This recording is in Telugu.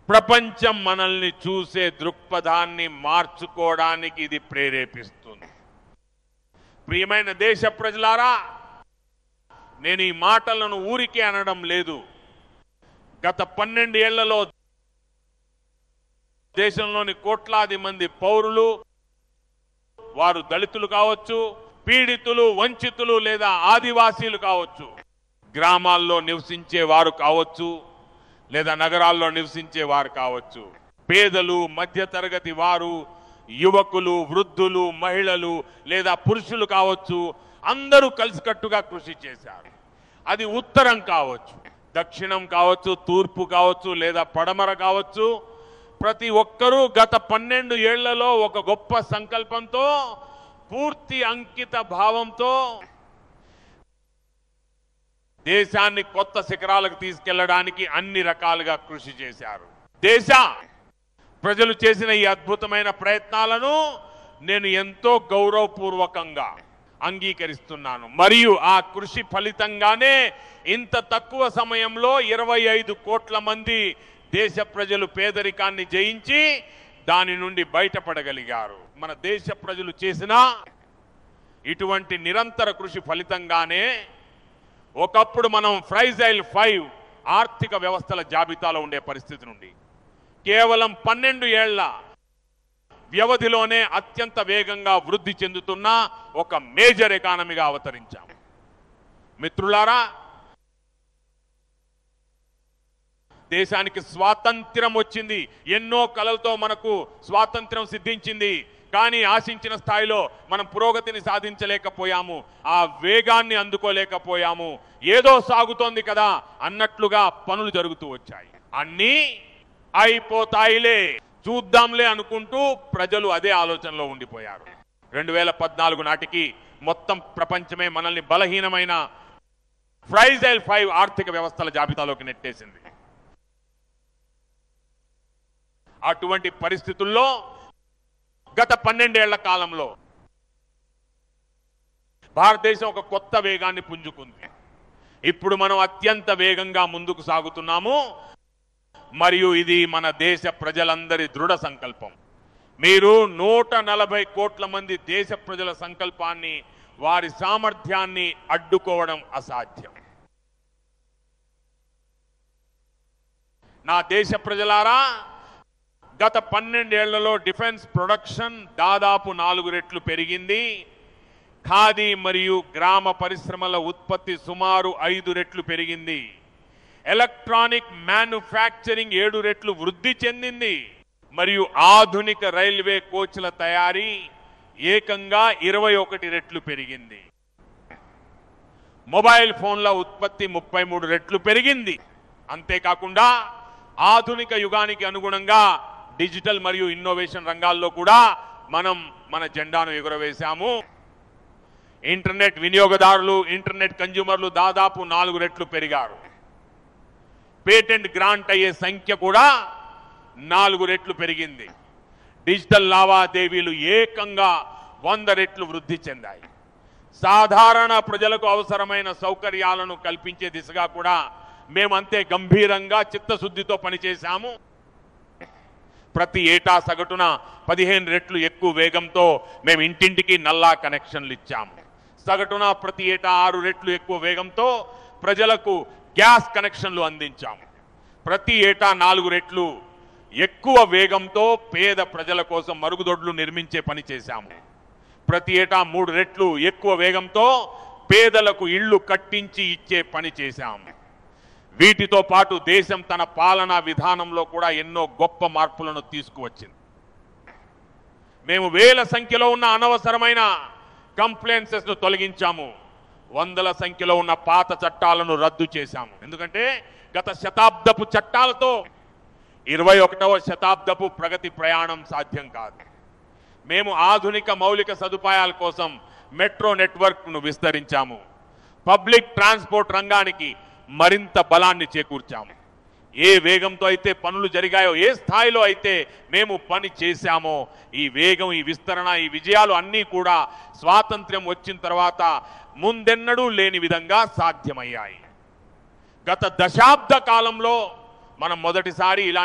ప్రపంచం మనల్ని చూసే దృక్పథాన్ని మార్చుకోవడానికి ఇది ప్రేరేపిస్తుంది. ప్రియమైన దేశ ప్రజలారా, నేను ఈ మాటలను ఊరికే అనడం లేదు. గత 12 ఏళ్లలో దేశంలోని కోట్లాది మంది పౌరులు, వారు దళితులు కావచ్చు, పీడితులు, వంచితులు లేదా ఆదివాసీలు కావచ్చు, గ్రామాల్లో నివసించే వారు కావచ్చు లేదా నగరాల్లో నివసించే వారు కావచ్చు, పేదలు, మధ్యతరగతి వారు, యువకులు, వృద్ధులు, మహిళలు లేదా పురుషులు కావచ్చు, అందరూ కలిసికట్టుగా కృషి చేశారు. అది ఉత్తరం కావచ్చు, దక్షిణం కావచ్చు, తూర్పు కావచ్చు లేదా పడమర కావచ్చు. ప్రతి ఒక్కరూ గత 12 ఏళ్లలో ఒక గొప్ప సంకల్పంతో, పూర్తి అంకిత భావంతో దేశాన్ని కొత్త శిఖరాలకు తీసుకెళ్లడానికి అన్ని రకాలుగా కృషి చేశారు. దేశ ప్రజలు చేసిన ఈ అద్భుతమైన ప్రయత్నాలను నేను ఎంతో గౌరవపూర్వకంగా అంగీకరిస్తున్నాను. మరియు ఆ కృషి ఫలితంగానే ఇంత తక్కువ సమయంలో 25 కోట్ల మంది దేశ ప్రజలు పేదరికాన్ని జయించి దాని నుండి బయటపడగలిగారు. మన దేశ ప్రజలు చేసిన ఇటువంటి నిరంతర కృషి ఫలితంగానే ఒకప్పుడు మనం ఫ్రైజైల్ 5 ఆర్థిక వ్యవస్థల జాబితాలో ఉండే పరిస్థితి నుండి కేవలం 12 ఏళ్ల వ్యవధిలోనే అత్యంత వేగంగా వృద్ధి చెందుతున్న ఒక మేజర్ ఎకానమీగా అవతరించాము. మిత్రులారా, దేశానికి స్వాతంత్ర్యం వచ్చింది. ఎన్నో కలలతో మనకు స్వాతంత్ర్యం సిద్ధించింది. కానీ ఆశించిన స్థాయిలో మనం పురోగతిని సాధించలేకపోయాము. ఆ వేగాన్ని అందుకోలేకపోయాము. ఏదో సాగుతోంది కదా అన్నట్లుగా పనులు జరుగుతూ వచ్చాయి. అన్నీ అయిపోతాయిలే, చూద్దాంలే అనుకుంటూ ప్రజలు అదే ఆలోచనలో ఉండిపోయారు. 2014 నాటికి మొత్తం ప్రపంచమే మనల్ని బలహీనమైన ఫ్రైజైల్ 5 ఆర్థిక వ్యవస్థల జాబితాలోకి నెట్టేసింది. అటువంటి పరిస్థితుల్లో గత 12 ఏళ్ల కాలంలో భారతదేశం ఒక కొత్త వేగాన్ని పుంజుకుంది. ఇప్పుడు మనం అత్యంత వేగంగా ముందుకు సాగుతున్నాము. మరియు ఇది మన దేశ ప్రజలందరి దృఢ సంకల్పం. మీరు 140 కోట్ల మంది దేశ ప్రజల సంకల్పాన్ని, వారి సామర్థ్యాన్ని అడ్డుకోవడం అసాధ్యం. నా దేశ ప్రజలారా, గత 12 ఏళ్లలో డిఫెన్స్ ప్రొడక్షన్ దాదాపు 4 రెట్లు పెరిగింది. ఖాదీ మరియు గ్రామ పరిశ్రమల ఉత్పత్తి సుమారు 5 రెట్లు పెరిగింది. ఎలక్ట్రానిక్ మ్యానుఫ్యాక్చరింగ్ 7 రెట్లు వృద్ధి చెందింది. మరియు ఆధునిక రైల్వే కోచ్ల తయారీ ఏకంగా 21 రెట్లు పెరిగింది. మొబైల్ ఫోన్ల ఉత్పత్తి 33 రెట్లు పెరిగింది. అంతేకాకుండా ఆధునిక యుగానికి అనుగుణంగా డిజిటల్ మరియు ఇన్నోవేషన్ రంగాల్లో కూడా మనం మన జెండాను ఎగురవేశాము. ఇంటర్నెట్ వినియోగదారులు, ఇంటర్నెట్ కన్జ్యూమర్లు దాదాపు 4 రెట్లు పెరిగారు. పేటెంట్ గ్రాంట్ అయ్యే సంఖ్య కూడా 4 రెట్లు పెరిగింది. డిజిటల్ లావాదేవీలు ఏకంగా 100 రెట్లు వృద్ధి చెందాయి. సాధారణ ప్రజలకు అవసరమైన సౌకర్యాలను కల్పించే దిశగా కూడా మేమంతే గంభీరంగా చిత్తశుద్ధితో పనిచేశాము. ప్రతి ఏటా సగటున 15 రెట్లు ఎక్కువ వేగంతో మేము ఇంటింటికి నల్లా కనెక్షన్లు ఇచ్చాము. సగటున ప్రతి ఏటా 6 రెట్లు ఎక్కువ వేగంతో ప్రజలకు గ్యాస్ కనెక్షన్లు అందించాము. ప్రతి ఏటా 4 రెట్లు ఎక్కువ వేగంతో పేద ప్రజల కోసం మరుగుదొడ్లు నిర్మించే పని చేశాము. ప్రతి ఏటా 3 రెట్లు ఎక్కువ వేగంతో పేదలకు ఇళ్లు కట్టించి ఇచ్చే పని చేశాము. వీటితో పాటు దేశం తన పాలనా విధానంలో కూడా ఎన్నో గొప్ప మార్పులను తీసుకువచ్చింది. మేము వేల సంఖ్యలో ఉన్న అనవసరమైన కంప్లైన్సెస్ ను తొలగించాము. వందల సంఖ్యలో ఉన్న పాత చట్టాలను రద్దు చేశాము. ఎందుకంటే గత శతాబ్దపు చట్టాలతో 21వ శతాబ్దపు ప్రగతి ప్రయాణం సాధ్యం కాదు. మేము ఆధునిక మౌలిక సదుపాయాల కోసం మెట్రో నెట్వర్క్ ను విస్తరించాము. పబ్లిక్ ట్రాన్స్పోర్ట్ రంగానికి మరింత బలాన్ని చేకూర్చాము. ఏ వేగంతో అయితే పనులు జరిగాయో, ఏ స్థాయిలో అయితే మేము పని చేశామో, ఈ వేగం, ఈ విస్తరణ, ఈ విజయాలు అన్నీ కూడా స్వాతంత్ర్యం వచ్చిన తర్వాత ముందెన్నడూ లేని విధంగా సాధ్యమయ్యాయి. గత దశాబ్ద కాలంలో మనం మొదటిసారి ఇలాంటి